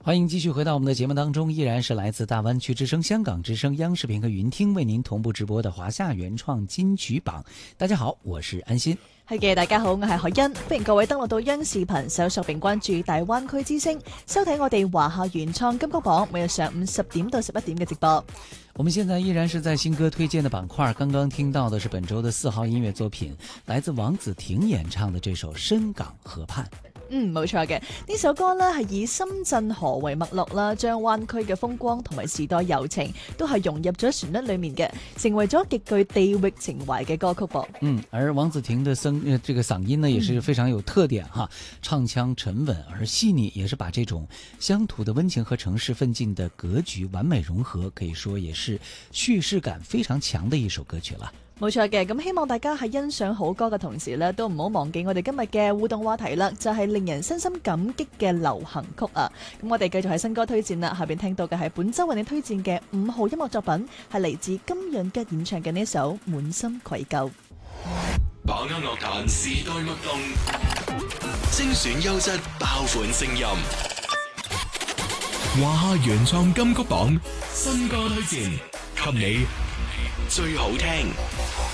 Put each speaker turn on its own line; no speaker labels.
欢迎继续回到我们的节目当中，依然是来自大湾区之声、香港之声、央視頻和雲聽為您同步直播的華夏原創金曲榜。大家好，我是安心。
係嘅，大家好，我係海欣，歡迎各位登錄到央視頻搜索並關注大灣區之聲，收睇我哋華夏原創金曲榜每日上午10點到11點嘅直播。
我們現在依然是在新歌推薦的板塊，剛剛聽到的是本周的4號音樂作品，來自王子婷演唱的這首《深港河畔》。
冇錯嘅，呢首歌呢係以深圳河為脈絡啦，將灣區嘅風光同埋時代友情都係融入咗旋律裏面嘅，成為咗極具地域情懷嘅歌曲噃。
而王子婷的這個嗓音呢也是非常有特點哈，唱腔沉穩而細膩，也是把這種鄉土的溫情和城市奮進的格局完美融合，可以說也是敘事感非常強的一首歌曲了。
冇錯嘅，咁希望大家喺欣賞好歌嘅同時呢，都唔好忘記我哋今日嘅互動話題啦，就係令人身心感激嘅流行曲啊！咁我哋繼續係新歌推薦啦，下邊聽到嘅係本周為你推薦嘅5號音樂作品，係嚟自金潤吉演唱嘅呢首《滿心愧疚》。
把握樂壇時代脈動，精選優質爆款聲音，華夏原創金曲榜新歌推薦，給你最好聽。